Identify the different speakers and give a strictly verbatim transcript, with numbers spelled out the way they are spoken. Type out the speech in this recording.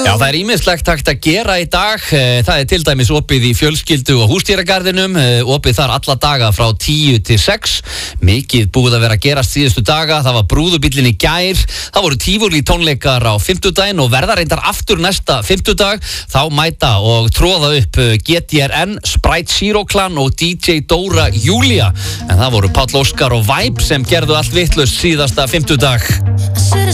Speaker 1: Já, það er ýmislegt hægt að gera í dag. Það er til dæmis opið í fjölskyldu og húsdýragarðinum, opið þar alla daga frá tíu til sex. Mikið búið að vera að gerast síðustu daga. Það var brúðubíllinn í gær, það voru tífúli tónleikar á fimmtudaginn og verða reyndar aftur næsta fimmtudag. Þá mæta og tróða upp G T R N, Sprite Zero Clan og D J Dóra Júlia. En það voru Páll Óskar og Vibe sem gerðu allt vitlaust síðasta fimmtudag.